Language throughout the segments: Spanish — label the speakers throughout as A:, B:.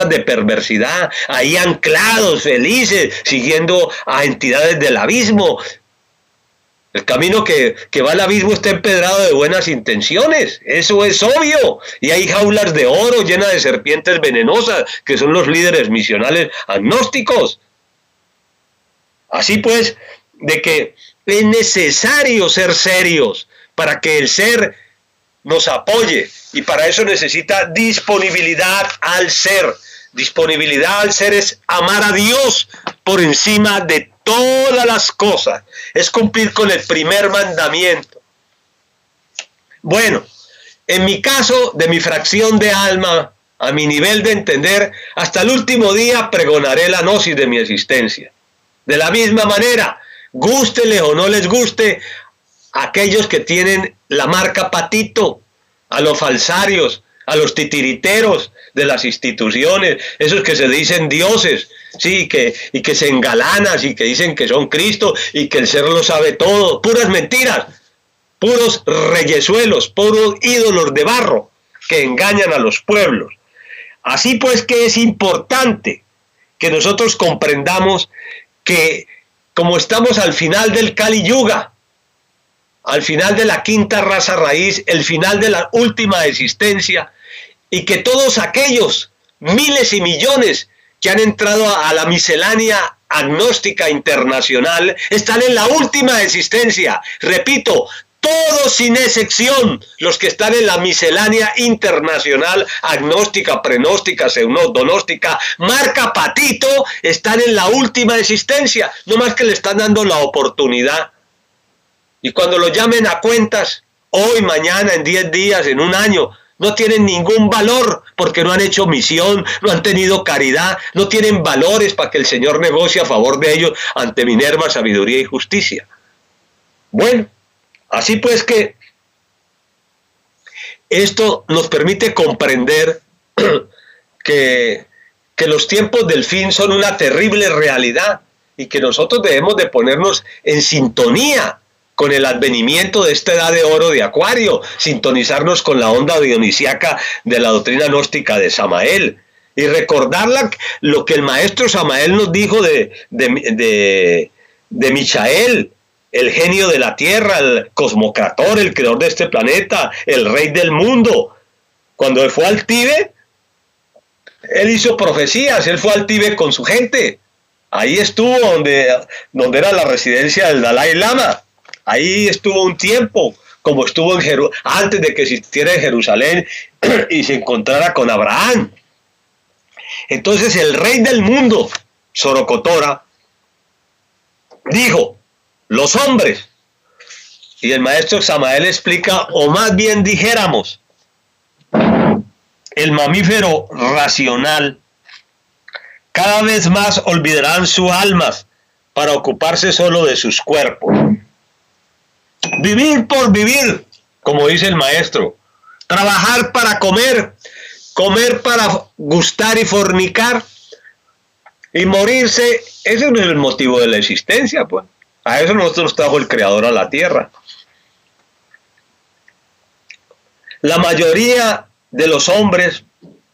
A: de perversidad, ahí anclados, felices, siguiendo a entidades del abismo. El camino que va al abismo está empedrado de buenas intenciones, eso es obvio, y hay jaulas de oro llenas de serpientes venenosas, que son los líderes misionales agnósticos. Así pues, de que es necesario ser serios para que el ser nos apoye, y para eso necesita disponibilidad al ser. Disponibilidad al ser es amar a Dios por encima de todas las cosas, es cumplir con el primer mandamiento. Bueno, en mi caso, de mi fracción de alma, a mi nivel de entender, hasta el último día pregonaré la gnosis de mi existencia. De la misma manera, gústele o no les guste, aquellos que tienen la marca patito, a los falsarios, a los titiriteros de las instituciones, esos que se dicen dioses, sí, y que se engalanan y que dicen que son Cristo y que el ser lo sabe todo, puras mentiras, puros reyesuelos, puros ídolos de barro que engañan a los pueblos. Así pues que es importante que nosotros comprendamos que como estamos al final del Kali Yuga, al final de la quinta raza raíz, el final de la última existencia, y que todos aquellos miles y millones que han entrado a la miscelánea agnóstica internacional están en la última existencia. Repito, todos sin excepción, los que están en la miscelánea internacional agnóstica, prenóstica, pseudonóstica, marca patito, están en la última existencia, no más que le están dando la oportunidad. Y cuando lo llamen a cuentas, hoy, mañana, en 10 días, en un año, no tienen ningún valor porque no han hecho misión, no han tenido caridad, no tienen valores para que el Señor negocie a favor de ellos ante Minerva, sabiduría y justicia. Bueno, así pues que esto nos permite comprender que los tiempos del fin son una terrible realidad y que nosotros debemos de ponernos en sintonía con el advenimiento de esta edad de oro de Acuario, sintonizarnos con la onda dionisíaca de la doctrina gnóstica de Samael y recordar lo que el maestro Samael nos dijo de Michael, el genio de la tierra, el cosmocrator, el creador de este planeta, el rey del mundo. Cuando él fue al Tíbet, él hizo profecías, él fue al Tíbet con su gente. Ahí estuvo donde era la residencia del Dalai Lama. Ahí estuvo un tiempo, como estuvo antes de que existiera en Jerusalén y se encontrara con Abraham. Entonces el rey del mundo, Sorocotora, dijo, los hombres, y el maestro Samael explica, o más bien dijéramos, el mamífero racional, cada vez más olvidarán sus almas para ocuparse solo de sus cuerpos. Vivir por vivir, como dice el maestro, trabajar para comer, comer para gustar y fornicar, y morirse, ese no es el motivo de la existencia, pues. A eso nosotros trajo el Creador a la tierra. La mayoría de los hombres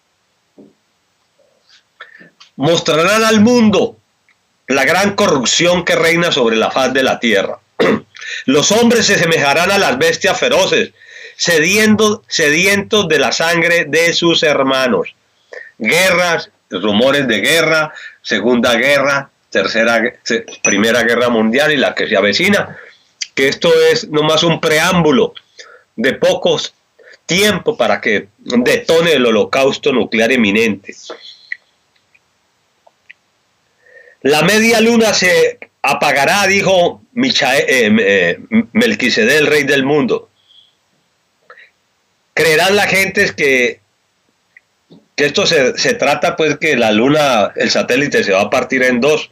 A: mostrarán al mundo la gran corrupción que reina sobre la faz de la tierra. Los hombres se semejarán a las bestias feroces, sedientos de la sangre de sus hermanos. Guerras, rumores de guerra, segunda guerra, primera guerra mundial y la que se avecina, que esto es nomás un preámbulo de pocos tiempo para que detone el holocausto nuclear inminente. La media luna se apagará, dijo Melquisedec, el rey del mundo. Creerán las gentes que esto se trata pues que la luna, el satélite se va a partir en dos.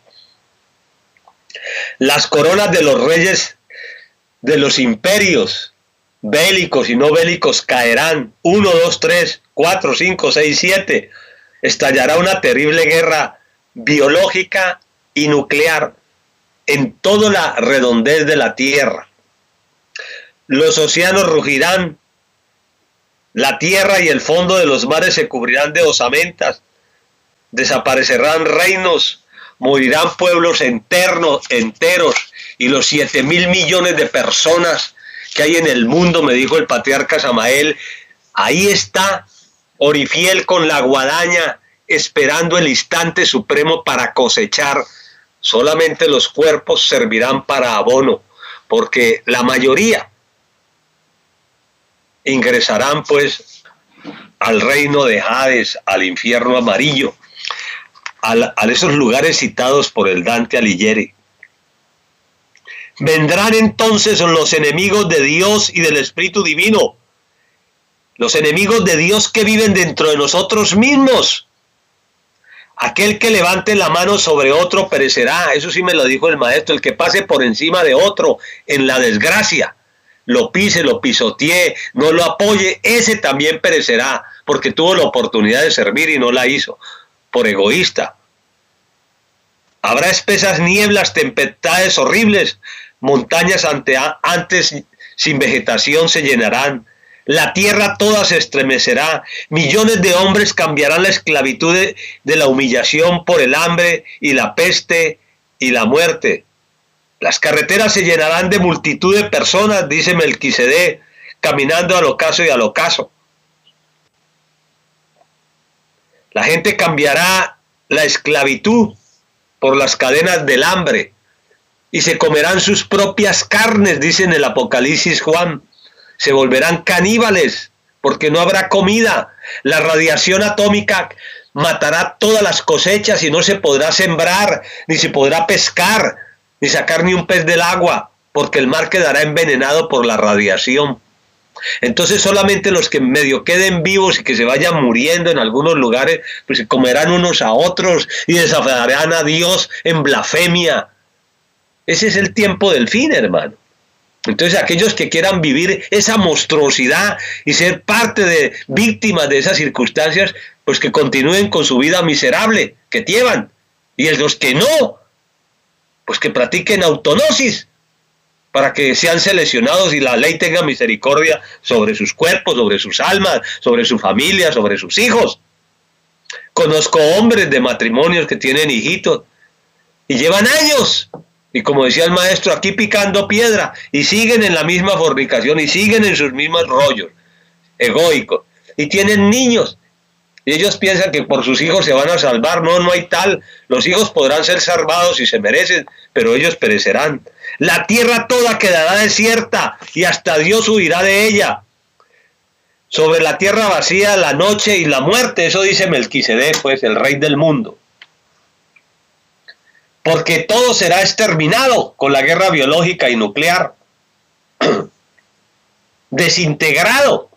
A: Las coronas de los reyes de los imperios bélicos y no bélicos caerán. 1, 2, 3, 4, 5, 6, 7. Estallará una terrible guerra biológica y nuclear en toda la redondez de la tierra. Los océanos rugirán, la tierra y el fondo de los mares se cubrirán de osamentas, desaparecerán reinos, morirán pueblos enteros, y los 7.000 millones de personas que hay en el mundo, me dijo el patriarca Samael, ahí está Orifiel con la guadaña, esperando el instante supremo para cosechar. Solamente los cuerpos servirán para abono, porque la mayoría ingresarán pues al reino de Hades, al infierno amarillo, a esos lugares citados por el Dante Alighieri. Vendrán entonces los enemigos de Dios y del Espíritu Divino, los enemigos de Dios que viven dentro de nosotros mismos. Aquel que levante la mano sobre otro perecerá, eso sí me lo dijo el maestro, el que pase por encima de otro en la desgracia, lo pise, lo pisotee, no lo apoye, ese también perecerá, porque tuvo la oportunidad de servir y no la hizo, por egoísta. Habrá espesas nieblas, tempestades horribles, montañas antes sin vegetación se llenarán, la tierra toda se estremecerá, millones de hombres cambiarán la esclavitud de la humillación por el hambre y la peste y la muerte. Las carreteras se llenarán de multitud de personas, dice Melquisedec, caminando al ocaso y al ocaso. La gente cambiará la esclavitud por las cadenas del hambre y se comerán sus propias carnes, dice en el Apocalipsis Juan. Se volverán caníbales porque no habrá comida. La radiación atómica matará todas las cosechas y no se podrá sembrar, ni se podrá pescar, ni sacar ni un pez del agua, porque el mar quedará envenenado por la radiación. Entonces solamente los que medio queden vivos y que se vayan muriendo en algunos lugares, pues se comerán unos a otros y desafiarán a Dios en blasfemia. Ese es el tiempo del fin, hermano. Entonces aquellos que quieran vivir esa monstruosidad y ser parte de víctimas de esas circunstancias, pues que continúen con su vida miserable que llevan. Y los que no, pues que practiquen autognosis para que sean seleccionados y la ley tenga misericordia sobre sus cuerpos, sobre sus almas, sobre su familia, sobre sus hijos. Conozco hombres de matrimonios que tienen hijitos y llevan años. Y como decía el maestro, aquí picando piedra, y siguen en la misma fornicación, y siguen en sus mismos rollos egoicos, y tienen niños, y ellos piensan que por sus hijos se van a salvar. No, no hay tal. Los hijos podrán ser salvados si se merecen, pero ellos perecerán. La tierra toda quedará desierta, y hasta Dios huirá de ella. Sobre la tierra vacía la noche y la muerte, eso dice Melquisedec, pues el rey del mundo. Porque todo será exterminado con la guerra biológica y nuclear, desintegrado.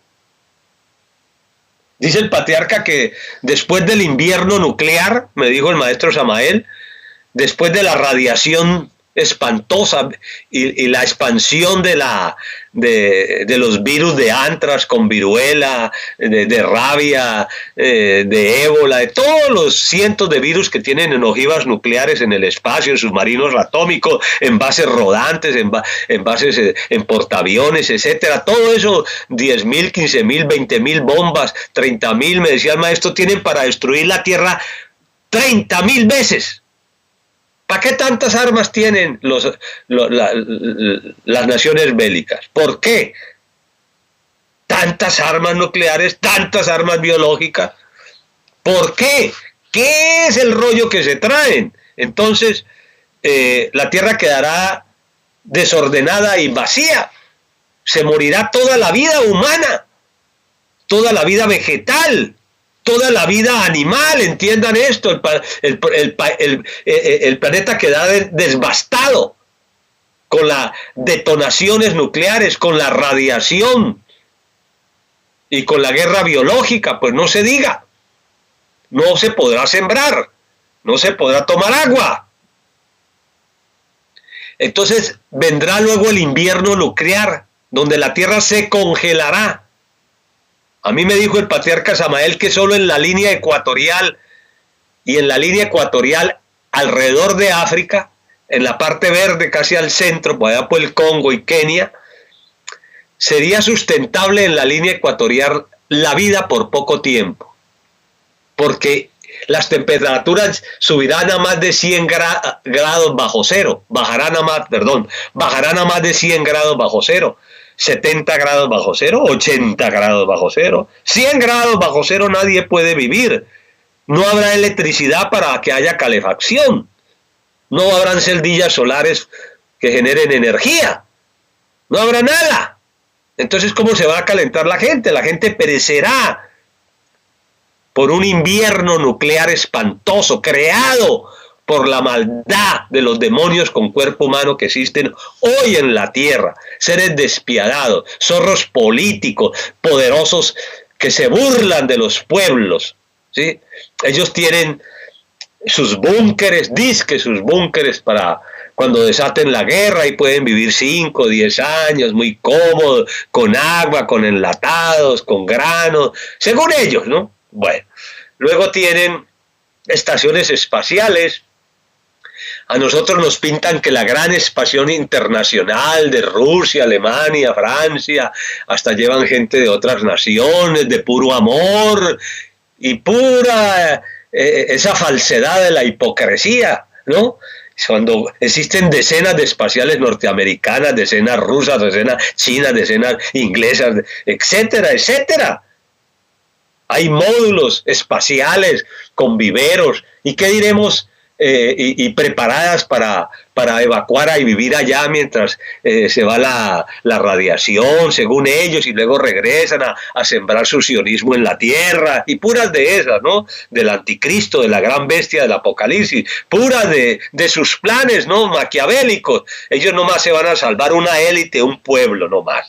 A: Dice el patriarca que después del invierno nuclear, me dijo el maestro Samael, después de la radiación espantosa y la expansión de los virus de antrax con viruela, de rabia, de ébola, de todos los cientos de virus que tienen en ojivas nucleares en el espacio, en submarinos atómicos, en bases rodantes, en bases, en portaaviones, etcétera. Todo eso, 10.000, 15.000, 20.000 bombas, 30.000, me decía el maestro, tienen para destruir la Tierra 30.000 veces. ¿Para qué tantas armas tienen las naciones bélicas? ¿Por qué? Tantas armas nucleares, tantas armas biológicas. ¿Por qué? ¿Qué es el rollo que se traen? Entonces, la Tierra quedará desordenada y vacía. Se morirá toda la vida humana, toda la vida vegetal, toda la vida animal, entiendan esto, el planeta queda devastado con las detonaciones nucleares, con la radiación y con la guerra biológica, pues no se diga, no se podrá sembrar, no se podrá tomar agua. Entonces vendrá luego el invierno nuclear, donde la Tierra se congelará. A mí me dijo el patriarca Samael que solo en la línea ecuatorial y en la línea ecuatorial alrededor de África, en la parte verde casi al centro, por allá por el Congo y Kenia, sería sustentable en la línea ecuatorial la vida por poco tiempo. Porque las temperaturas subirán a más de 100 grados bajo cero, bajarán a más de 100 grados bajo cero, 70 grados bajo cero, 80 grados bajo cero, 100 grados bajo cero nadie puede vivir. No habrá electricidad para que haya calefacción, no habrán celdillas solares que generen energía, no habrá nada. Entonces, ¿cómo se va a calentar la gente? La gente perecerá por un invierno nuclear espantoso, creado por la maldad de los demonios con cuerpo humano que existen hoy en la tierra. Seres despiadados, zorros políticos, poderosos que se burlan de los pueblos, ¿sí? Ellos tienen sus búnkeres, dizque sus búnkeres para cuando desaten la guerra y pueden vivir 5 o 10 años muy cómodos, con agua, con enlatados, con granos, según ellos, ¿no? Bueno, luego tienen estaciones espaciales. A nosotros nos pintan que la gran expansión internacional de Rusia, Alemania, Francia, hasta llevan gente de otras naciones, de puro amor y pura esa falsedad de la hipocresía, ¿no? Cuando existen decenas de espaciales norteamericanas, decenas rusas, decenas chinas, decenas inglesas, etcétera, etcétera. Hay módulos espaciales con viveros, ¿y qué diremos? Y preparadas para evacuar y vivir allá mientras se va la radiación, según ellos, y luego regresan a sembrar su sionismo en la tierra, y puras de esas, ¿no? Del anticristo, de la gran bestia del apocalipsis, puras de sus planes, ¿no? Maquiavélicos. Ellos nomás se van a salvar una élite, un pueblo nomás.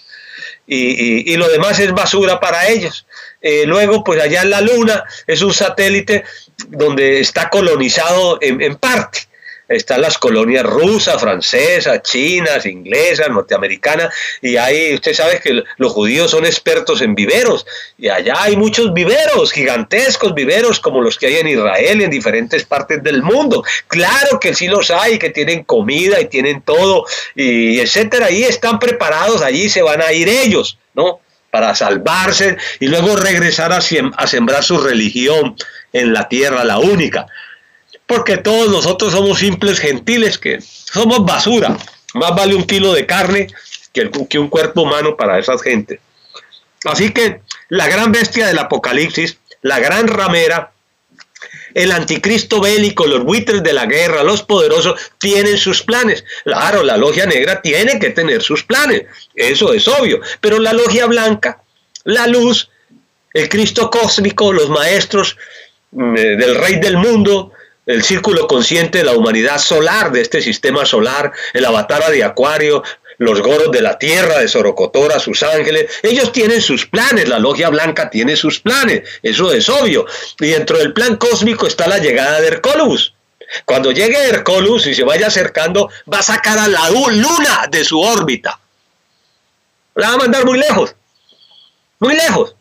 A: Y lo demás es basura para ellos. Luego, pues allá en la Luna es un satélite donde está colonizado en parte. Están las colonias rusas, francesas, chinas, inglesas, norteamericanas, y ahí usted sabe que los judíos son expertos en viveros, y allá hay muchos viveros, gigantescos viveros como los que hay en Israel y en diferentes partes del mundo. Claro que sí los hay, que tienen comida y tienen todo, y etcétera, y están preparados, allí se van a ir ellos, ¿no? Para salvarse y luego regresar a sembrar su religión en la tierra, la única. Porque todos nosotros somos simples gentiles, que somos basura. Más vale un kilo de carne que un cuerpo humano para esas gentes. Así que la gran bestia del apocalipsis, la gran ramera, el anticristo bélico, los buitres de la guerra, los poderosos, tienen sus planes. Claro, la logia negra tiene que tener sus planes, eso es obvio. Pero la logia blanca, la luz, el Cristo cósmico, los maestros del rey del mundo, el círculo consciente de la humanidad solar, de este sistema solar, el avatar de Acuario, los goros de la tierra, de Sorocotora, sus ángeles, ellos tienen sus planes, la logia blanca tiene sus planes, eso es obvio. Y dentro del plan cósmico está la llegada de Hercólubus. Cuando llegue Hercólubus y se vaya acercando, va a sacar a la luna de su órbita. La va a mandar muy lejos, muy lejos.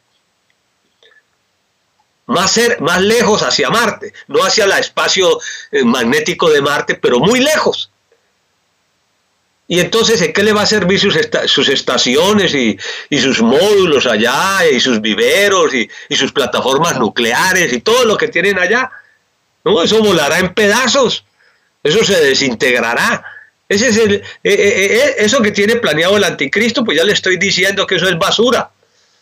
A: Más lejos hacia Marte, no hacia el espacio magnético de Marte, pero muy lejos. Y entonces, ¿en qué le va a servir sus estaciones y sus módulos allá, y sus viveros y sus plataformas nucleares y todo lo que tienen allá? No, eso volará en pedazos, eso se desintegrará. Ese es eso que tiene planeado el anticristo, pues ya le estoy diciendo que eso es basura.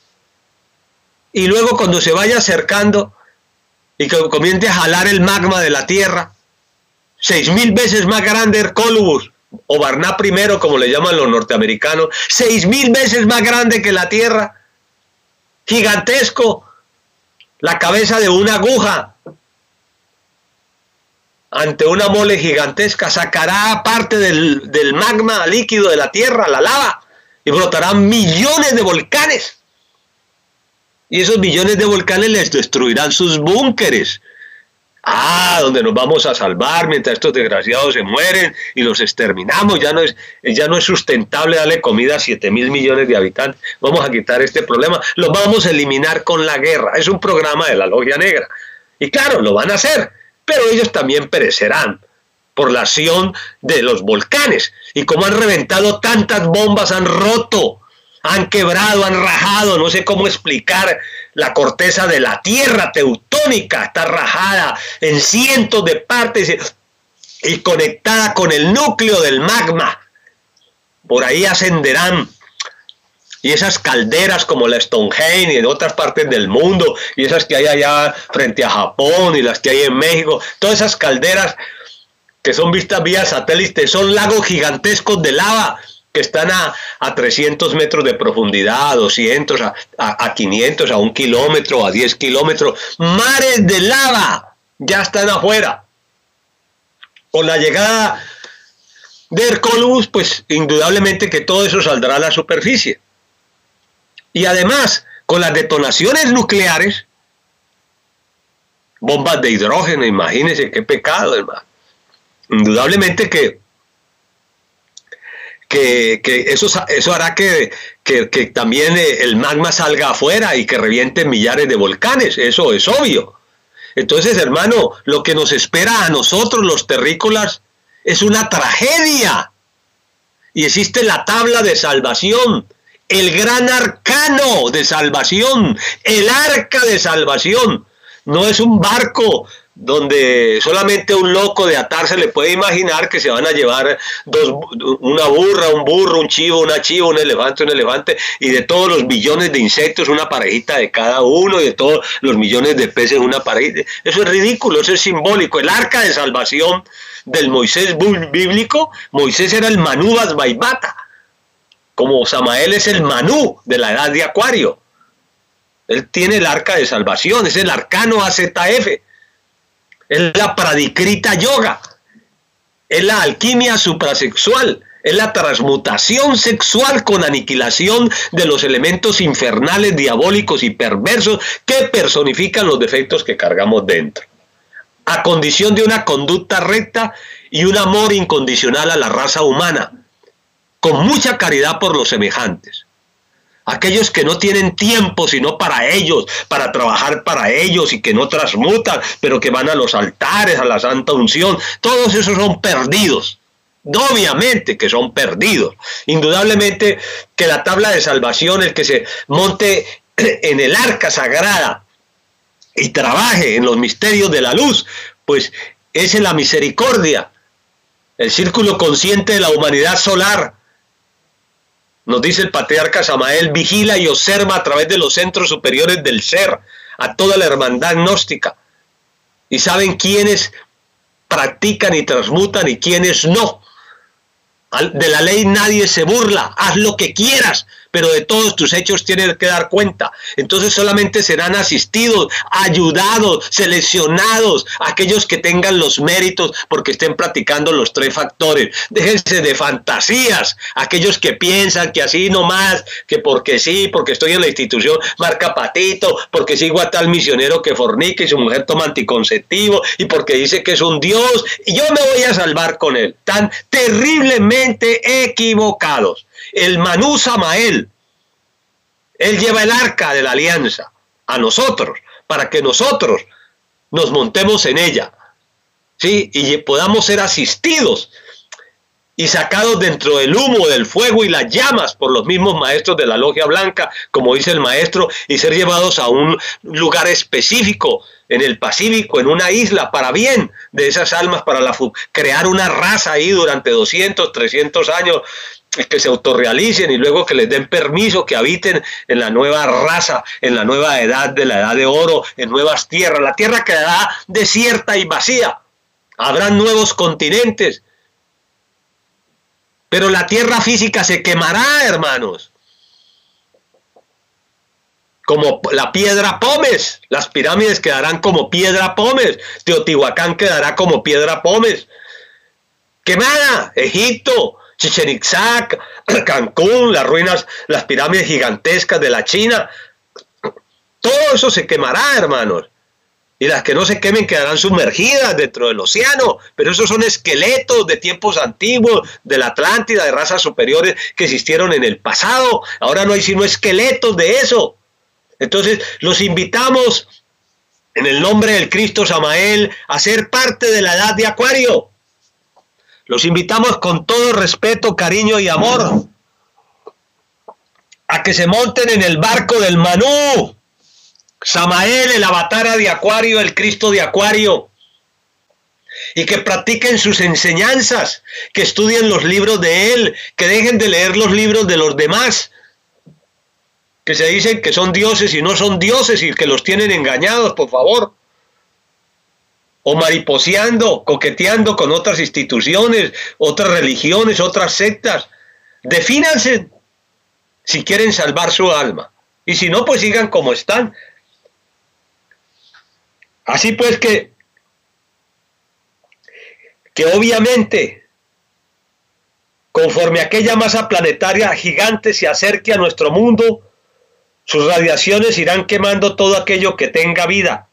A: Y luego cuando se vaya acercando y que comience a jalar el magma de la tierra, 6.000 veces más grande Hercólubus, o Barná I, como le llaman los norteamericanos, 6.000 veces más grande que la tierra, gigantesco, la cabeza de una aguja, ante una mole gigantesca, sacará parte del magma líquido de la tierra, la lava, y brotarán millones de volcanes. Y esos millones de volcanes les destruirán sus búnkeres. Donde nos vamos a salvar mientras estos desgraciados se mueren y los exterminamos. Ya no es sustentable darle comida a 7.000 millones de habitantes. Vamos a quitar este problema. Lo vamos a eliminar con la guerra. Es un programa de la logia negra. Y claro, lo van a hacer. Pero ellos también perecerán por la acción de los volcanes. Y como han reventado tantas bombas, han roto, han quebrado, han rajado, no sé cómo explicar La corteza de la tierra teutónica está rajada en cientos de partes y conectada con el núcleo del magma. Por ahí ascenderán. Y esas calderas como la Stonehenge y en otras partes del mundo, y esas que hay allá frente a Japón y las que hay en México, todas esas calderas que son vistas vía satélite, son lagos gigantescos de lava que están a 300 metros de profundidad, a 200, a 500, a 1 kilómetro, a 10 kilómetros. Mares de lava ya están afuera. Con la llegada de Hercólogos, pues indudablemente que todo eso saldrá a la superficie. Y además, con las detonaciones nucleares, bombas de hidrógeno, imagínense qué pecado, hermano. Indudablemente que eso hará que también el magma salga afuera y que revienten millares de volcanes, eso es obvio. Entonces, hermano, lo que nos espera a nosotros los terrícolas es una tragedia. Y existe la tabla de salvación, el gran arcano de salvación, el arca de salvación. No es un barco donde solamente un loco de atar se le puede imaginar que se van a llevar una burra, un burro, un chivo, una chiva, un elefante, y de todos los millones de insectos una parejita de cada uno, y de todos los millones de peces una parejita. Eso es ridículo, eso es simbólico. El arca de salvación del Moisés bíblico, Moisés era el Manú Basbaibata, como Samael es el Manú de la edad de Acuario. Él tiene el arca de salvación, es el arcano AZF. Es la pradikrita yoga, es la alquimia suprasexual, es la transmutación sexual con aniquilación de los elementos infernales, diabólicos y perversos que personifican los defectos que cargamos dentro, a condición de una conducta recta y un amor incondicional a la raza humana, con mucha caridad por los semejantes. Aquellos que no tienen tiempo sino para ellos, para trabajar para ellos y que no transmutan, pero que van a los altares, a la santa unción, todos esos son perdidos. Obviamente que son perdidos. Indudablemente que la tabla de salvación, el que se monte en el arca sagrada y trabaje en los misterios de la luz, pues es en la misericordia, el círculo consciente de la humanidad solar. Nos dice el patriarca Samael, vigila y observa a través de los centros superiores del ser a toda la hermandad gnóstica. Y saben quiénes practican y transmutan y quiénes no. De la ley nadie se burla, haz lo que quieras, pero de todos tus hechos tienes que dar cuenta. Entonces solamente serán asistidos, ayudados, seleccionados aquellos que tengan los méritos porque estén practicando los 3 factores. Déjense de fantasías, aquellos que piensan que así nomás, que porque sí, porque estoy en la institución marca patito, porque sigo a tal misionero que fornica y su mujer toma anticonceptivo, y porque dice que es un Dios y yo me voy a salvar con él. Tan terriblemente equivocados. El Manú Samael, él lleva el arca de la alianza a nosotros, para que nosotros nos montemos en ella, ¿sí? Y podamos ser asistidos y sacados dentro del humo, del fuego y las llamas por los mismos maestros de la logia blanca, como dice el maestro, y ser llevados a un lugar específico en el Pacífico, en una isla, para bien de esas almas, para crear una raza ahí durante 200, 300 años, que se autorrealicen y luego que les den permiso, que habiten en la nueva raza, en la nueva edad de la edad de oro, en nuevas tierras. La tierra quedará desierta y vacía. Habrán nuevos continentes. Pero la tierra física se quemará, hermanos. Como la piedra pómez. Las pirámides quedarán como piedra pómez. Teotihuacán quedará como piedra pómez. Quemada, Egipto, Chichén Itzá, Cancún, las ruinas, las pirámides gigantescas de la China. Todo eso se quemará, hermanos. Y las que no se quemen quedarán sumergidas dentro del océano. Pero esos son esqueletos de tiempos antiguos, de la Atlántida, de razas superiores que existieron en el pasado. Ahora no hay sino esqueletos de eso. Entonces los invitamos en el nombre del Cristo Samael a ser parte de la edad de Acuario. Los invitamos con todo respeto, cariño y amor a que se monten en el barco del Manú, Samael, el avatar de Acuario, el Cristo de Acuario, y que practiquen sus enseñanzas, que estudien los libros de él, que dejen de leer los libros de los demás, que se dicen que son dioses y no son dioses y que los tienen engañados, por favor. O mariposeando, coqueteando con otras instituciones, otras religiones, otras sectas. Defínanse si quieren salvar su alma. Y si no, pues sigan como están. Así pues que obviamente, conforme aquella masa planetaria gigante se acerque a nuestro mundo, sus radiaciones irán quemando todo aquello que tenga vida.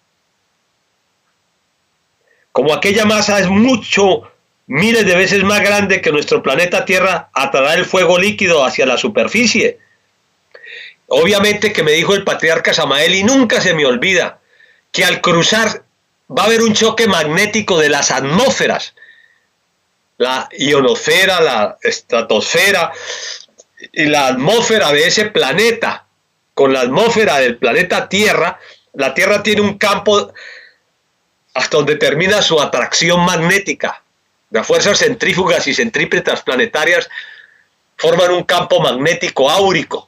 A: Como aquella masa es miles de veces más grande que nuestro planeta Tierra, atraerá el fuego líquido hacia la superficie. Obviamente que me dijo el patriarca Samael, y nunca se me olvida, que al cruzar va a haber un choque magnético de las atmósferas, la ionosfera, la estratosfera y la atmósfera de ese planeta, con la atmósfera del planeta Tierra. La Tierra tiene un campo hasta donde termina su atracción magnética. Las fuerzas centrífugas y centrípetas planetarias forman un campo magnético áurico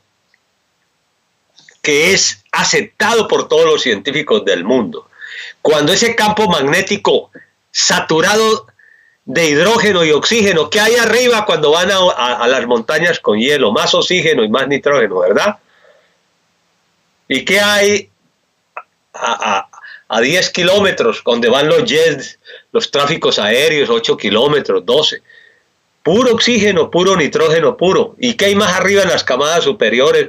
A: que es aceptado por todos los científicos del mundo. Cuando ese campo magnético saturado de hidrógeno y oxígeno que hay arriba cuando van a las montañas con hielo, más oxígeno y más nitrógeno, ¿verdad? ¿Y qué hay a 10 kilómetros donde van los jets, los tráficos aéreos, 8 kilómetros, 12? Puro oxígeno, puro nitrógeno puro. ¿Y qué hay más arriba en las camadas superiores?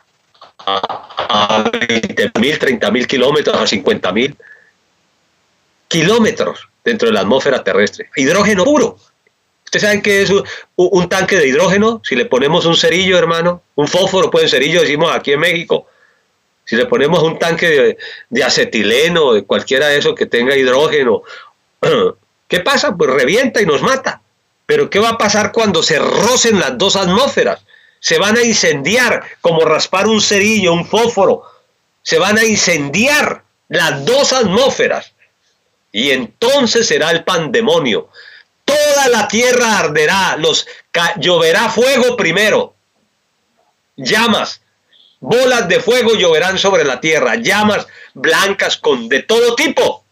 A: A 20.000, 30.000 kilómetros, a 50.000 kilómetros dentro de la atmósfera terrestre. Hidrógeno puro. ¿Ustedes saben qué es un tanque de hidrógeno? Si le ponemos un cerillo, hermano, un fósforo, pues cerillo decimos aquí en México. Si le ponemos un tanque de acetileno, de cualquiera de esos que tenga hidrógeno, ¿qué pasa? Pues revienta y nos mata. Pero ¿qué va a pasar cuando se rocen las dos atmósferas? Se van a incendiar, como raspar un cerillo, un fósforo. Se van a incendiar las dos atmósferas. Y entonces será el pandemonio. Toda la tierra arderá, lloverá fuego primero. Llamas, bolas de fuego lloverán sobre la tierra, llamas blancas de todo tipo.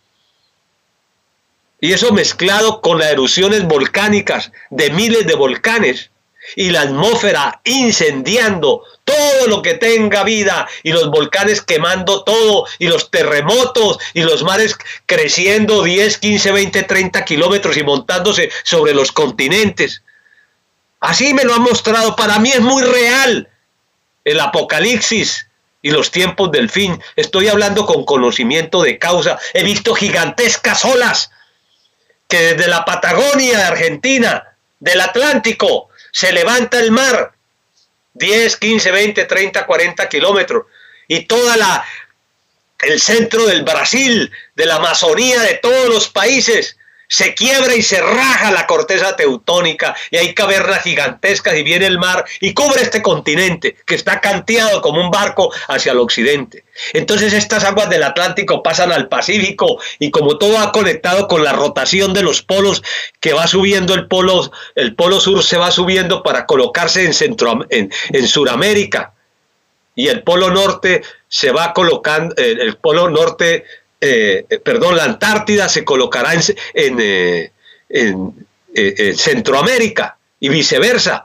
A: Y eso mezclado con las erupciones volcánicas de miles de volcanes y la atmósfera incendiando todo lo que tenga vida y los volcanes quemando todo y los terremotos y los mares creciendo 10, 15, 20, 30 kilómetros y montándose sobre los continentes. Así me lo han mostrado. Para mí es muy real el apocalipsis y los tiempos del fin. Estoy hablando con conocimiento de causa. He visto gigantescas olas que desde la Patagonia de Argentina, del Atlántico, se levanta el mar, 10, 15, 20, 30, 40 kilómetros, y el centro del Brasil, de la Amazonía, de todos los países, se quiebra y se raja la corteza teutónica, y hay cavernas gigantescas, y viene el mar, y cubre este continente, que está canteado como un barco hacia el occidente. Entonces estas aguas del Atlántico pasan al Pacífico, y como todo va conectado con la rotación de los polos, que va subiendo el polo sur se va subiendo para colocarse en Suramérica, y el polo norte se va colocando, el polo norte, la Antártida se colocará en Centroamérica y viceversa.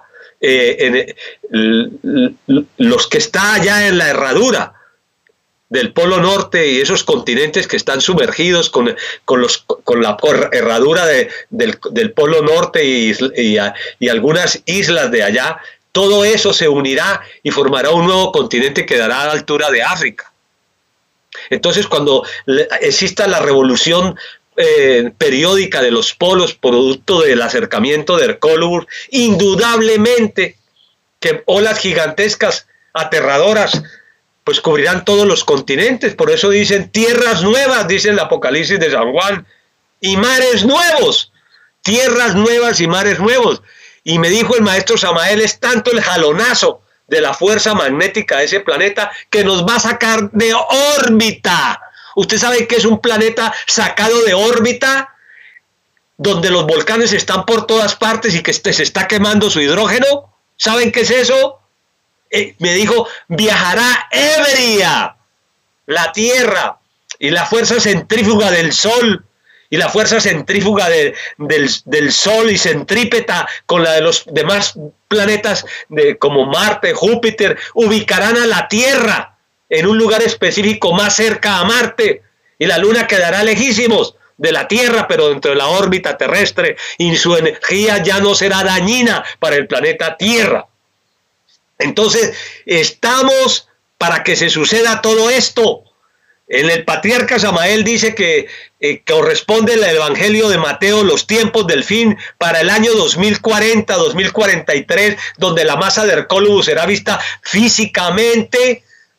A: Los que están allá en la herradura del polo norte y esos continentes que están sumergidos con la herradura del polo norte y algunas islas de allá, todo eso se unirá y formará un nuevo continente que dará a la altura de África. Entonces, cuando exista la revolución periódica de los polos, producto del acercamiento de Hercólubus, indudablemente que olas gigantescas, aterradoras, pues cubrirán todos los continentes. Por eso dicen tierras nuevas, dice el Apocalipsis de San Juan, y mares nuevos, tierras nuevas y mares nuevos. Y me dijo el maestro Samael, es tanto el jalonazo de la fuerza magnética de ese planeta que nos va a sacar de órbita. ¿Usted sabe qué es un planeta sacado de órbita? Donde los volcanes están por todas partes y que se está quemando su hidrógeno. ¿Saben qué es eso? Me dijo, viajará ebria la Tierra y la fuerza centrífuga del Sol y la fuerza centrífuga del Sol y centrípeta con la de los demás planetas como Marte, Júpiter, ubicarán a la Tierra en un lugar específico más cerca a Marte y la Luna quedará lejísimos de la Tierra, pero dentro de la órbita terrestre, y su energía ya no será dañina para el planeta Tierra. Entonces, estamos para que se suceda todo esto. En el patriarca Samael dice que corresponde el Evangelio de Mateo, los tiempos del fin, para el año 2040, 2043, donde la masa de Hercólubus será vista físicamente.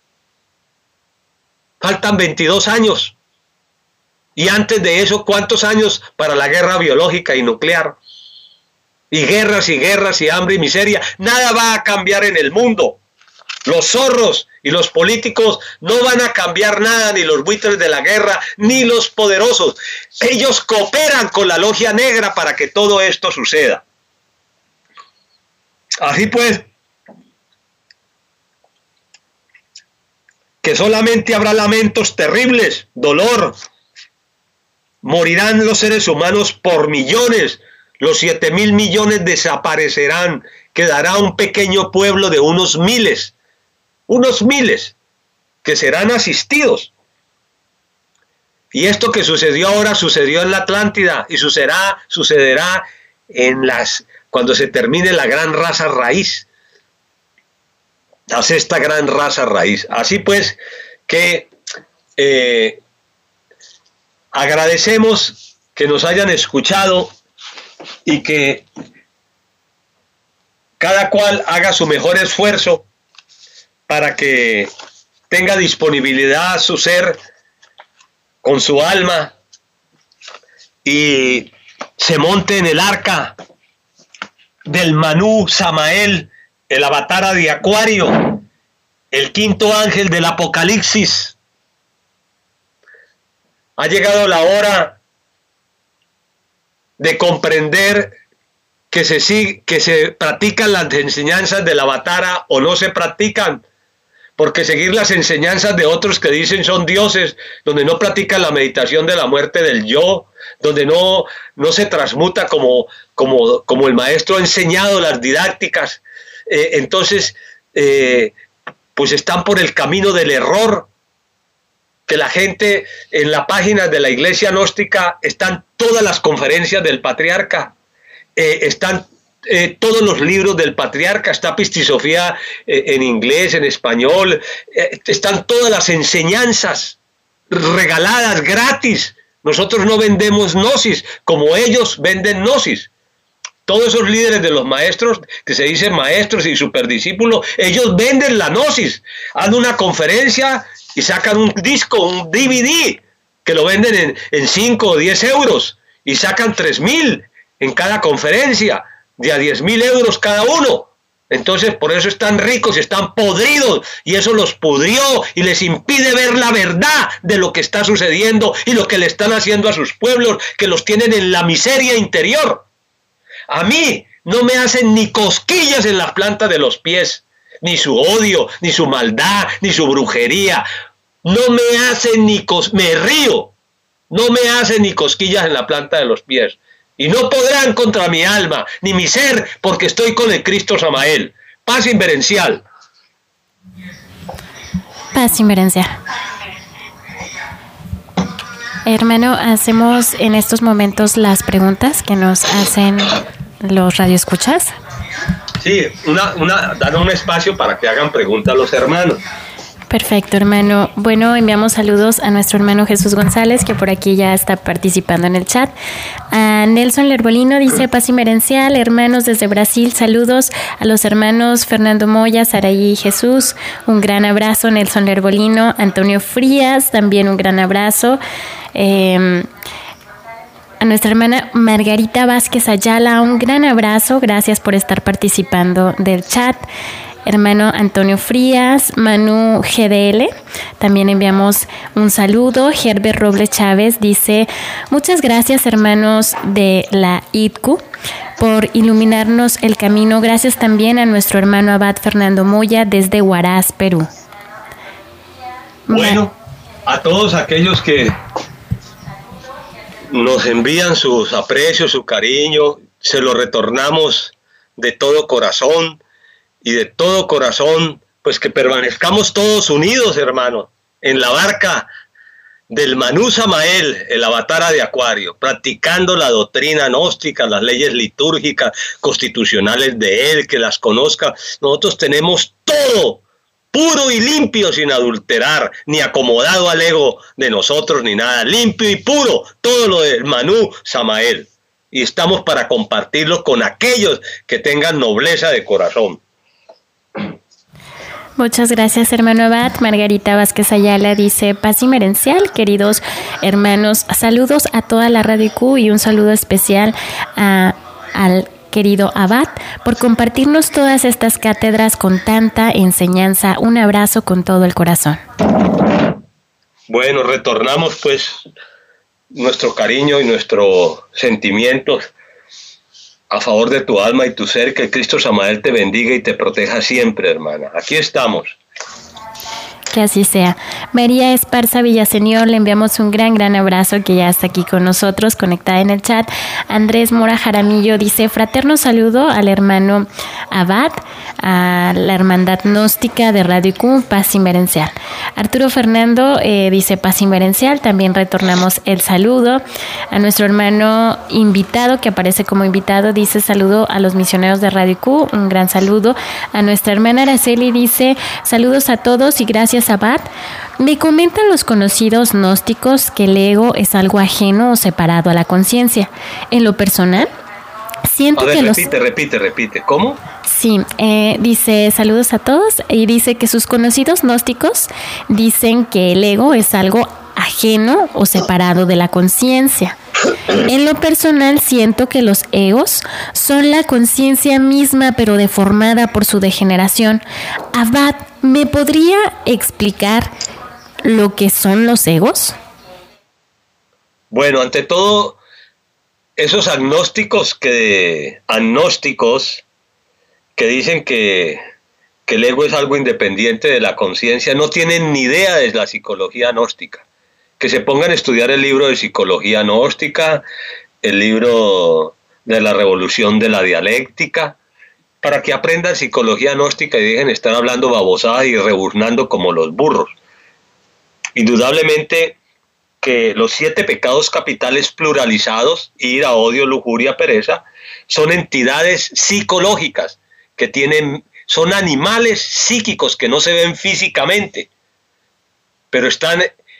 A: Faltan 22 años. Y antes de eso, ¿cuántos años para la guerra biológica y nuclear? Y guerras y hambre y miseria. Nada va a cambiar en el mundo. Los zorros y los políticos no van a cambiar nada, ni los buitres de la guerra, ni los poderosos. Ellos cooperan con la logia negra para que todo esto suceda. Así pues, que solamente habrá lamentos terribles, dolor. Morirán los seres humanos por millones, los 7.000 millones desaparecerán, quedará un pequeño pueblo de unos miles que serán asistidos. Y esto que sucedió ahora sucedió en la Atlántida y sucederá cuando se termine la gran raza raíz, la sexta gran raza raíz. Así pues que agradecemos que nos hayan escuchado y que cada cual haga su mejor esfuerzo para que tenga disponibilidad su ser con su alma y se monte en el arca del Manú Samael, el avatara de Acuario, el quinto ángel del Apocalipsis. Ha llegado la hora de comprender que se practican las enseñanzas del avatara o no se practican, porque seguir las enseñanzas de otros que dicen son dioses, donde no practican la meditación de la muerte del yo, donde no se transmuta como el maestro ha enseñado las didácticas, entonces pues están por el camino del error. Que la gente en la página de la Iglesia Gnóstica están todas las conferencias del patriarca, están todos los libros del patriarca, está Pistisofía en inglés, en español, están todas las enseñanzas regaladas, gratis. Nosotros no vendemos gnosis como ellos venden gnosis. Todos esos líderes de los maestros, que se dicen maestros y superdiscípulos, ellos venden la gnosis, hacen una conferencia y sacan un disco, un DVD, que lo venden en 5 o 10 euros, y sacan 3.000 en cada conferencia, de a 10.000 euros cada uno. Entonces, por eso están ricos y están podridos, y eso los pudrió y les impide ver la verdad de lo que está sucediendo y lo que le están haciendo a sus pueblos, que los tienen en la miseria interior. A mí no me hacen ni cosquillas en las plantas de los pies, ni su odio, ni su maldad, ni su brujería. No me hacen me río, no me hacen ni cosquillas en la planta de los pies. Y no podrán contra mi alma, ni mi ser, porque estoy con el Cristo Samael. Paz inverencial.
B: Paz inverencial. Hermano, hacemos en estos momentos las preguntas que nos hacen los radioescuchas.
A: Sí, dan un espacio para que hagan preguntas a los hermanos.
B: Perfecto, hermano. Bueno, enviamos saludos a nuestro hermano Jesús González, que por aquí ya está participando en el chat. A Nelson Lerbolino dice: paz inverencial, hermanos desde Brasil, saludos a los hermanos Fernando Moya, Saraí y Jesús. Un gran abrazo, Nelson Lerbolino. Antonio Frías, también un gran abrazo. A nuestra hermana Margarita Vázquez Ayala, un gran abrazo. Gracias por estar participando del chat. hermano Antonio Frías, Manu GDL, también enviamos un saludo. Herbert Robles Chávez dice, muchas gracias hermanos de la ITCU por iluminarnos el camino. Gracias también a nuestro hermano Abad Fernando Moya desde Huaraz, Perú.
A: Bueno, a todos aquellos que nos envían sus aprecios, su cariño, se lo retornamos de todo corazón, y de todo corazón, pues que permanezcamos todos unidos, hermano, en la barca del Manú Samael, el avatara de Acuario, practicando la doctrina gnóstica, las leyes litúrgicas, constitucionales de él, que las conozca. Nosotros tenemos todo puro y limpio, sin adulterar, ni acomodado al ego de nosotros, ni nada, limpio y puro, todo lo del Manú Samael. Y estamos para compartirlo con aquellos que tengan nobleza de corazón.
B: Muchas gracias, hermano Abad. Margarita Vázquez Ayala dice, paz y merencial, queridos hermanos, saludos a toda la Radio Q y un saludo especial al querido Abad por compartirnos todas estas cátedras con tanta enseñanza. Un abrazo con todo el corazón.
A: Bueno, retornamos pues nuestro cariño y nuestros sentimientos a favor de tu alma y tu ser. Que Cristo Samael te bendiga y te proteja siempre, hermana. Aquí estamos.
B: Que así sea. María Esparza Villaseñor, le enviamos un gran abrazo, que ya está aquí con nosotros, conectada en el chat. Andrés Mora Jaramillo dice, fraterno saludo al hermano Abad, a la hermandad gnóstica de Radio Q, paz y merencial. Arturo Fernando dice paz y merencial, también retornamos el saludo. A nuestro hermano invitado, que aparece como invitado, dice saludo a los misioneros de Radio Q, un gran saludo. A nuestra hermana Araceli dice saludos a todos y gracias Abad. Me comentan los conocidos gnósticos que el ego es algo ajeno o separado a la conciencia. En lo personal, siento
A: a ver,
B: que
A: repite. ¿Cómo?
B: Sí, dice saludos a todos y dice que sus conocidos gnósticos dicen que el ego es algo ajeno o separado de la conciencia. En lo personal siento que los egos son la conciencia misma, pero deformada por su degeneración. Abad, ¿me podría explicar lo que son los egos?
A: Bueno, ante todo, esos agnósticos que dicen que el ego es algo independiente de la conciencia, no tienen ni idea de la psicología gnóstica. Que se pongan a estudiar el libro de psicología gnóstica, el libro de la revolución de la dialéctica, para que aprendan psicología gnóstica y dejen de estar hablando babosadas y rebuznando como los burros. Indudablemente que los 7 pecados capitales pluralizados, ira, odio, lujuria, pereza, son entidades psicológicas que son animales psíquicos que no se ven físicamente, pero están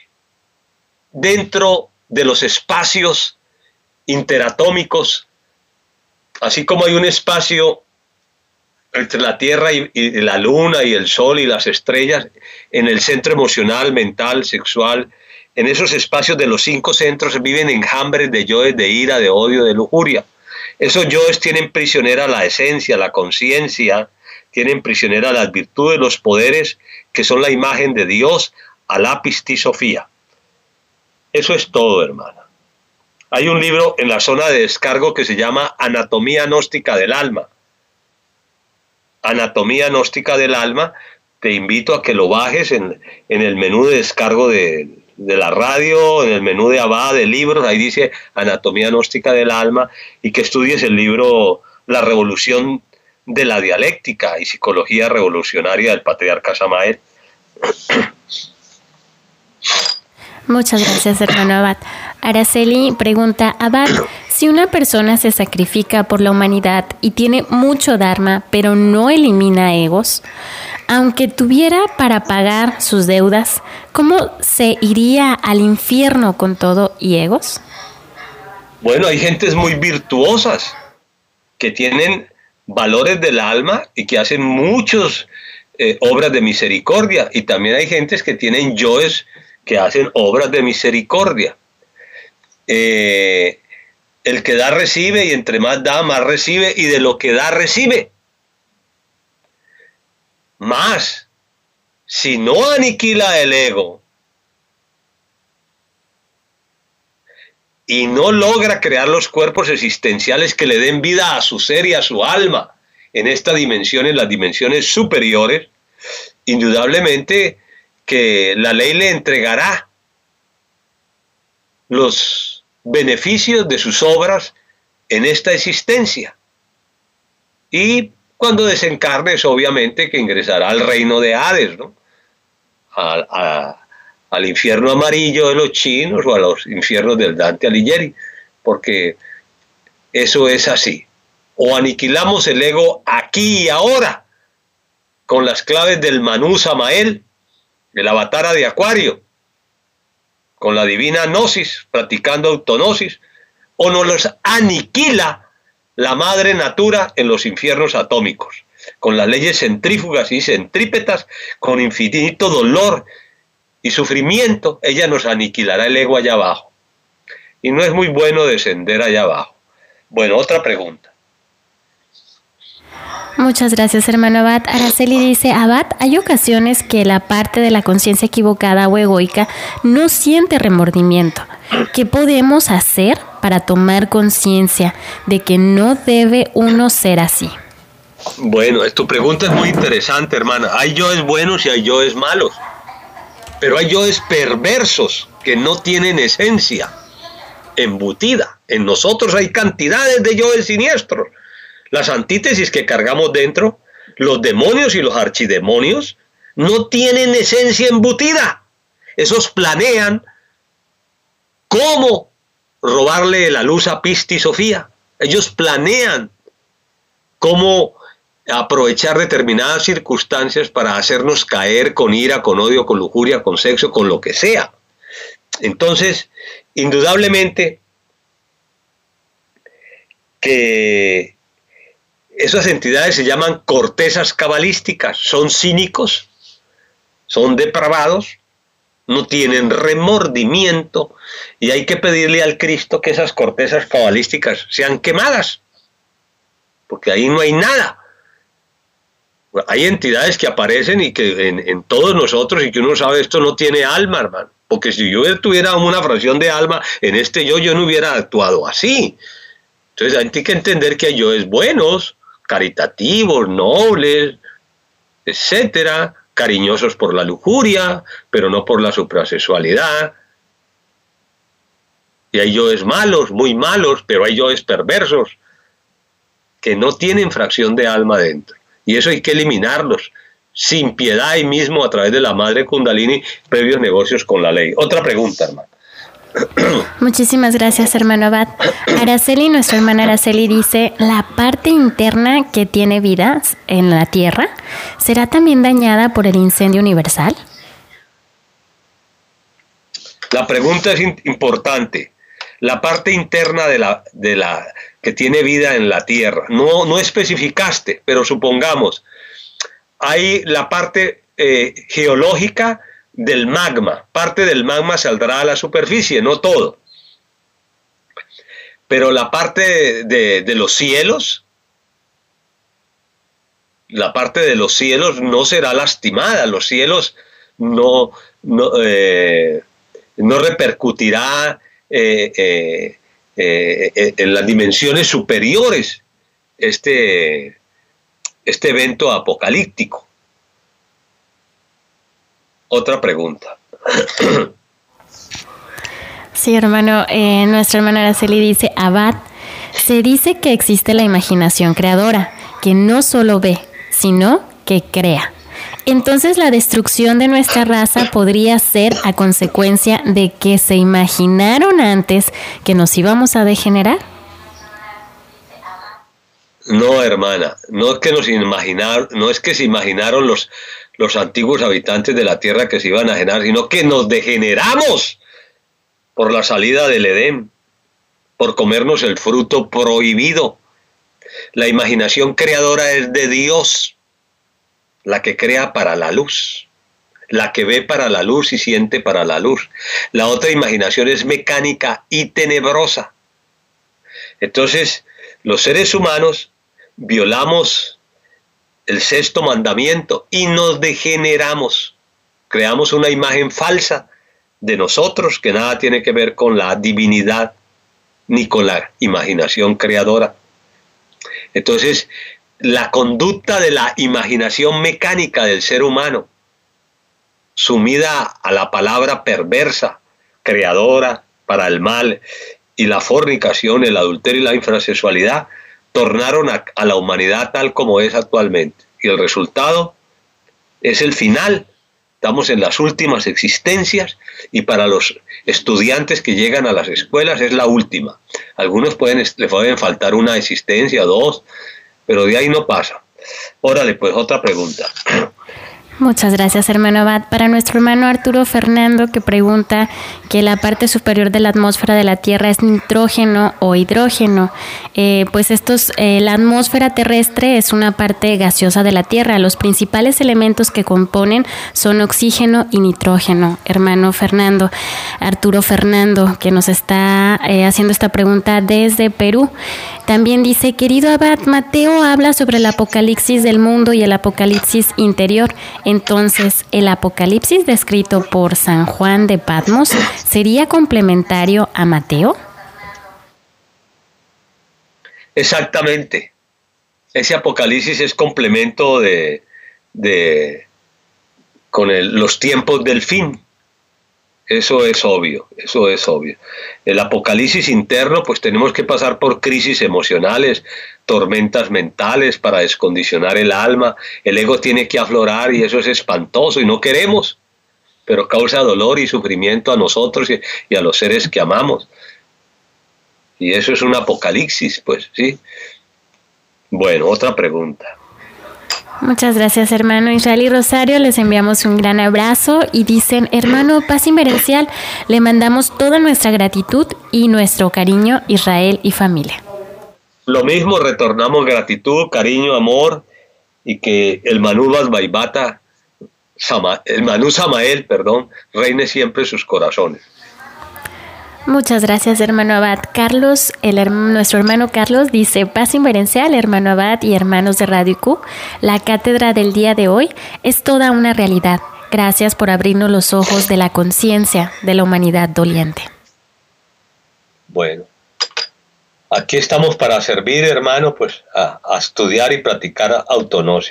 A: dentro de los espacios interatómicos, así como hay un espacio entre la Tierra y la Luna y el Sol y las estrellas, en el centro emocional, mental, sexual, en esos espacios de los 5 centros viven enjambres de yoes, de ira, de odio, de lujuria. Esos yoes tienen prisionera la esencia, la conciencia, tienen prisionera las virtudes, los poderes, que son la imagen de Dios, Alapisti Sofía. Eso es todo, hermana. Hay un libro en la zona de descargo que se llama Anatomía Gnóstica del Alma. Anatomía Gnóstica del Alma. Te invito a que lo bajes en el menú de descargo de la radio, en el menú de Abad de libros. Ahí dice Anatomía Gnóstica del Alma, y que estudies el libro La Revolución de la Dialéctica y Psicología Revolucionaria del Patriarca Samael.
B: Muchas gracias, hermano Abad. Araceli pregunta, Abad, si una persona se sacrifica por la humanidad y tiene mucho dharma, pero no elimina egos, aunque tuviera para pagar sus deudas, ¿cómo se iría al infierno con todo y egos?
A: Bueno, hay gentes muy virtuosas que tienen valores del alma y que hacen muchas obras de misericordia, y también hay gentes que tienen yoes que hacen obras de misericordia. El que da recibe, y entre más da, más recibe, y de lo que da recibe. Más, si no aniquila el ego y no logra crear los cuerpos existenciales que le den vida a su ser y a su alma en esta dimensión, en las dimensiones superiores, indudablemente que la ley le entregará los beneficios de sus obras en esta existencia. Y cuando desencarne es obviamente que ingresará al reino de Hades, ¿no? Al infierno amarillo de los chinos o a los infiernos del Dante Alighieri, porque eso es así. O aniquilamos el ego aquí y ahora, con las claves del Manu Samael, el avatara de Acuario, con la divina gnosis, practicando autognosis, o nos los aniquila la madre natura en los infiernos atómicos, con las leyes centrífugas y centrípetas, con infinito dolor y sufrimiento, ella nos aniquilará el ego allá abajo. Y no es muy bueno descender allá abajo. Bueno, otra pregunta.
B: Muchas gracias, hermano Abad. Araceli dice, Abad, hay ocasiones que la parte de la conciencia equivocada o egoica no siente remordimiento. ¿Qué podemos hacer para tomar conciencia de que no debe uno ser así?
A: Bueno, tu pregunta es muy interesante, hermana. Hay yoes buenos y hay yoes malos. Pero hay yoes perversos que no tienen esencia embutida. En nosotros hay cantidades de yoes siniestros. Las antítesis que cargamos dentro, los demonios y los archidemonios, no tienen esencia embutida. Esos planean cómo robarle la luz a Pista y Sofía. Ellos planean cómo aprovechar determinadas circunstancias para hacernos caer con ira, con odio, con lujuria, con sexo, con lo que sea. Entonces, indudablemente que esas entidades se llaman cortezas cabalísticas, son cínicos, son depravados, no tienen remordimiento y hay que pedirle al Cristo que esas cortezas cabalísticas sean quemadas, porque ahí no hay nada. Hay entidades que aparecen y que en todos nosotros y que uno sabe esto no tiene alma, hermano, porque si yo tuviera una fracción de alma en este yo no hubiera actuado así. Entonces hay que entender que hay yoes buenos, caritativos, nobles, etcétera, cariñosos por la lujuria, pero no por la suprasexualidad. Y hay yoes malos, muy malos, pero hay yoes perversos, que no tienen fracción de alma dentro. Y eso hay que eliminarlos, sin piedad y mismo a través de la Madre Kundalini, previos negocios con la ley. Otra pregunta, hermano.
B: Muchísimas gracias, hermano Abad. Araceli, nuestra hermana Araceli dice, la parte interna que tiene vida en la Tierra, ¿será también dañada por el incendio universal?
A: La pregunta es importante. La parte interna de la que tiene vida en la Tierra, no especificaste, pero supongamos, hay la parte geológica del magma. Parte del magma saldrá a la superficie, no todo. Pero la parte de los cielos, la parte de los cielos no será lastimada. Los cielos no repercutirá en las dimensiones superiores este evento apocalíptico. Otra pregunta.
B: Sí, hermano, nuestra hermana Araceli dice, Abad, se dice que existe la imaginación creadora, que no solo ve, sino que crea. Entonces, ¿la destrucción de nuestra raza podría ser a consecuencia de que se imaginaron antes que nos íbamos a degenerar?
A: No, hermana, no es que se imaginaron los antiguos habitantes de la tierra que se iban a generar, sino que nos degeneramos por la salida del Edén, por comernos el fruto prohibido. La imaginación creadora es de Dios, la que crea para la luz, la que ve para la luz y siente para la luz. La otra imaginación es mecánica y tenebrosa. Entonces, los seres humanos violamos el sexto mandamiento y nos degeneramos. Creamos una imagen falsa de nosotros que nada tiene que ver con la divinidad ni con la imaginación creadora. Entonces, la conducta de la imaginación mecánica del ser humano, sumida a la palabra perversa, creadora para el mal, y la fornicación, el adulterio y la infrasexualidad, tornaron a la humanidad tal como es actualmente. Y el resultado es el final. Estamos en las últimas existencias y para los estudiantes que llegan a las escuelas es la última. Algunos le pueden faltar una existencia, dos, pero de ahí no pasa. Órale, pues otra pregunta.
B: Muchas gracias, hermano Abad. Para nuestro hermano Arturo Fernando, que pregunta que la parte superior de la atmósfera de la Tierra es nitrógeno o hidrógeno. La atmósfera terrestre es una parte gaseosa de la Tierra. Los principales elementos que componen son oxígeno y nitrógeno. Hermano Fernando, Arturo Fernando, que nos está haciendo esta pregunta desde Perú. También dice, querido Abad, Mateo habla sobre el apocalipsis del mundo y el apocalipsis interior. Entonces, ¿el apocalipsis descrito por San Juan de Patmos sería complementario a Mateo?
A: Exactamente. Ese apocalipsis es complemento con los tiempos del fin. Eso es obvio. El apocalipsis interno, pues tenemos que pasar por crisis emocionales, tormentas mentales para descondicionar el alma. El ego tiene que aflorar y eso es espantoso y no queremos, pero causa dolor y sufrimiento a nosotros y a los seres que amamos. Y eso es un apocalipsis, pues, ¿sí? Bueno, otra pregunta.
B: Muchas gracias, hermano Israel y Rosario, les enviamos un gran abrazo y dicen, hermano Paz Inmerencial, le mandamos toda nuestra gratitud y nuestro cariño, Israel y familia.
A: Lo mismo, retornamos gratitud, cariño, amor, y que el Manú Basbaibata, el Manú Samael, reine siempre en sus corazones.
B: Muchas gracias, hermano Abad. Carlos, nuestro hermano Carlos dice, Paz Inmerencial, hermano Abad y hermanos de Radio IQ, la cátedra del día de hoy es toda una realidad. Gracias por abrirnos los ojos de la conciencia de la humanidad doliente.
A: Bueno, aquí estamos para servir, hermano, pues a estudiar y practicar autognosis.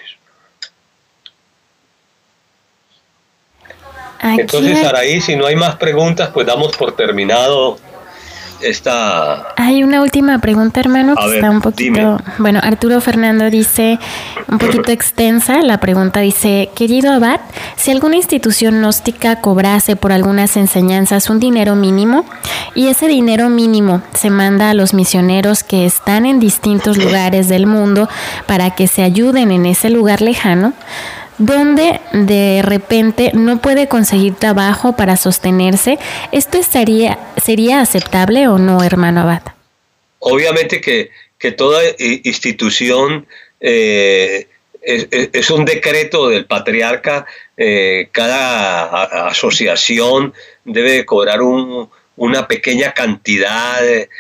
A: Entonces, Saraí, si no hay más preguntas, pues damos por terminado esta...
B: Hay una última pregunta, hermano, que está un poquito... Dime. Bueno, Arturo Fernando dice, un poquito extensa, la pregunta dice, querido Abad, si alguna institución gnóstica cobrase por algunas enseñanzas un dinero mínimo, y ese dinero mínimo se manda a los misioneros que están en distintos lugares del mundo para que se ayuden en ese lugar lejano, donde de repente no puede conseguir trabajo para sostenerse, ¿esto sería aceptable o no, hermano Abad?
A: Obviamente que toda institución es un decreto del patriarca, cada asociación debe de cobrar una pequeña cantidad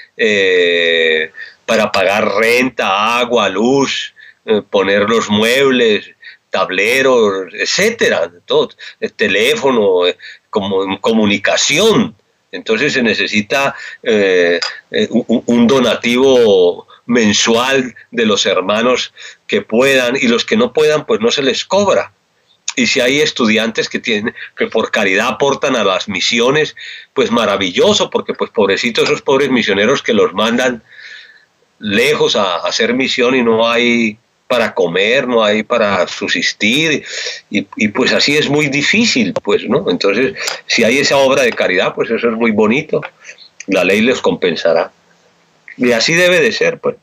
A: para pagar renta, agua, luz, poner los muebles, tableros, etcétera, todo, el teléfono, comunicación. Entonces se necesita un donativo mensual de los hermanos que puedan, y los que no puedan, pues no se les cobra. Y si hay estudiantes que por caridad aportan a las misiones, pues maravilloso, porque pues pobrecitos esos pobres misioneros que los mandan lejos a hacer misión y no hay para comer, no hay para subsistir, y pues así es muy difícil, pues, ¿no? Entonces, si hay esa obra de caridad, pues eso es muy bonito, la ley les compensará, y así debe de ser, pues.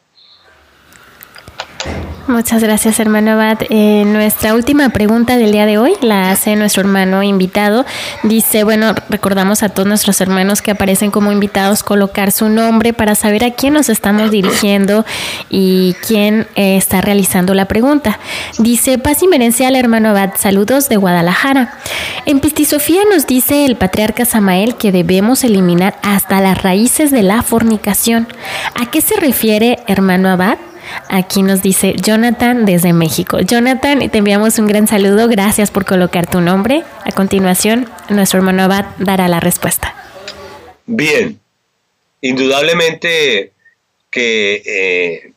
B: Muchas gracias, hermano Abad. Nuestra última pregunta del día de hoy la hace nuestro hermano invitado. Dice, bueno, recordamos a todos nuestros hermanos que aparecen como invitados colocar su nombre para saber a quién nos estamos dirigiendo y quién está realizando la pregunta. Dice, Paz Inmerencial, hermano Abad, saludos de Guadalajara. En Pistisofía nos dice el patriarca Samael que debemos eliminar hasta las raíces de la fornicación. ¿A qué se refiere, hermano Abad? Aquí nos dice Jonathan desde México. Jonathan, te enviamos un gran saludo. Gracias por colocar tu nombre. A continuación, nuestro hermano Abad dará la respuesta.
A: Bien, indudablemente que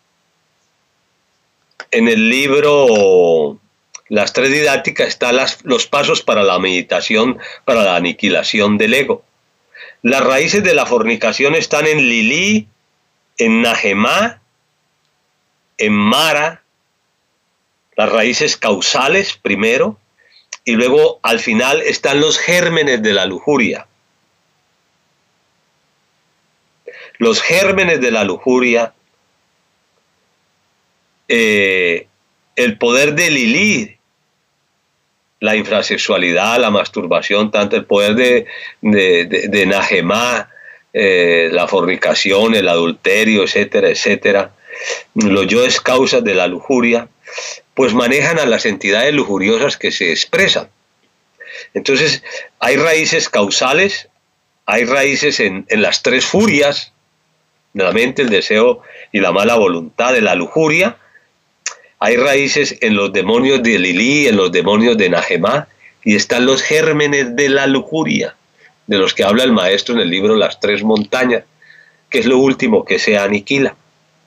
A: en el libro Las Tres Didácticas están los pasos para la meditación, para la aniquilación del ego. Las raíces de la fornicación están en Lilí, en Nahemá, en Mara, las raíces causales primero, y luego al final están los gérmenes de la lujuria. Los gérmenes de la lujuria, el poder de Lilí, la infrasexualidad, la masturbación, tanto el poder de Nahemá, la fornicación, el adulterio, etcétera, etcétera, los yoes causas de la lujuria, pues manejan a las entidades lujuriosas que se expresan. Entonces, hay raíces causales, hay raíces en las tres furias de la mente, el deseo y la mala voluntad de la lujuria. Hay raíces en los demonios de Lilí, en los demonios de Nahemá, y están los gérmenes de la lujuria, de los que habla el maestro en el libro Las Tres Montañas, que es lo último que se aniquila.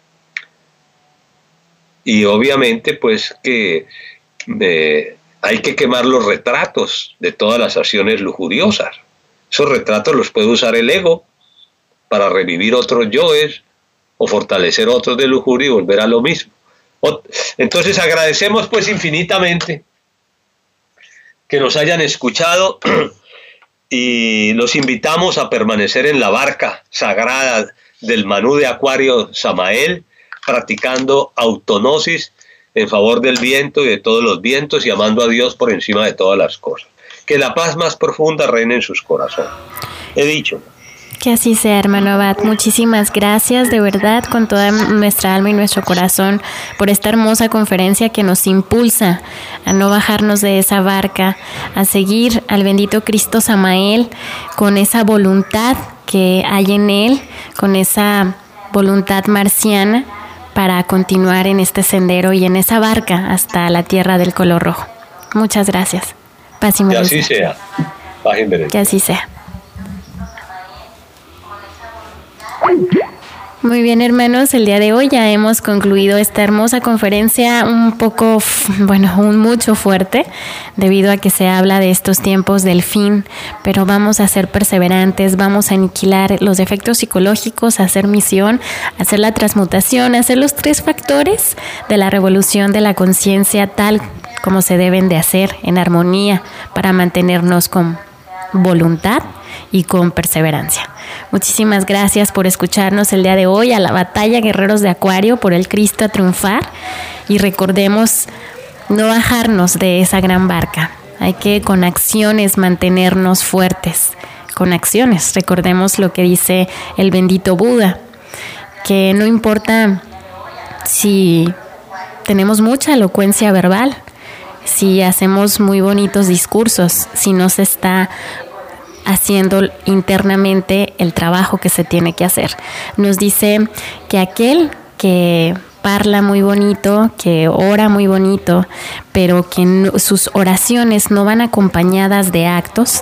A: Y obviamente pues que hay que quemar los retratos de todas las acciones lujuriosas. Esos retratos los puede usar el ego para revivir otros yoes o fortalecer otros de lujuria y volver a lo mismo. Entonces agradecemos pues infinitamente que nos hayan escuchado y los invitamos a permanecer en la barca sagrada del Manú de Acuario Samael, practicando autonosis en favor del viento y de todos los vientos y amando a Dios por encima de todas las cosas. Que la paz más profunda reine en sus corazones. He dicho.
B: Que así sea, hermano Abad. Muchísimas gracias, de verdad, con toda nuestra alma y nuestro corazón, por esta hermosa conferencia que nos impulsa a no bajarnos de esa barca, a seguir al bendito Cristo Samael con esa voluntad que hay en él, con esa voluntad marciana para continuar en este sendero y en esa barca hasta la tierra del color rojo. Muchas gracias. Paz y bendición.
A: Que así sea. Paz y bendición.
B: Que así sea. Muy bien, hermanos, el día de hoy ya hemos concluido esta hermosa conferencia, un poco, mucho fuerte, debido a que se habla de estos tiempos del fin, pero vamos a ser perseverantes, vamos a aniquilar los defectos psicológicos, a hacer misión, a hacer la transmutación, a hacer los 3 factores de la revolución de la conciencia tal como se deben de hacer en armonía para mantenernos con voluntad y con perseverancia. Muchísimas gracias por escucharnos el día de hoy a la batalla Guerreros de Acuario por el Cristo a triunfar, y recordemos no bajarnos de esa gran barca. Hay que con acciones mantenernos fuertes, con acciones. Recordemos lo que dice el bendito Buda, que no importa si tenemos mucha elocuencia verbal, si hacemos muy bonitos discursos, si no se está haciendo internamente el trabajo que se tiene que hacer. Nos dice que aquel que parla muy bonito, que ora muy bonito, pero que sus oraciones no van acompañadas de actos,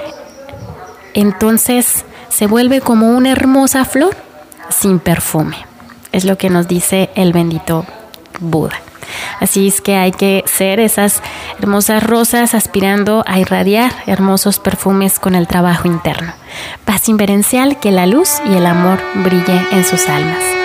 B: entonces se vuelve como una hermosa flor sin perfume. Es lo que nos dice el bendito Buda. Así es que hay que ser esas hermosas rosas aspirando a irradiar hermosos perfumes con el trabajo interno. Paz inverencial, que la luz y el amor brille en sus almas.